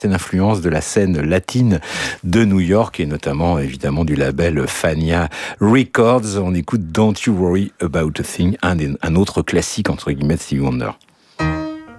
une influence de la scène latine de New York et notamment évidemment du label Fania Records. On écoute Don't You Worry About a Thing, un autre classique entre guillemets de Stevie Wonder.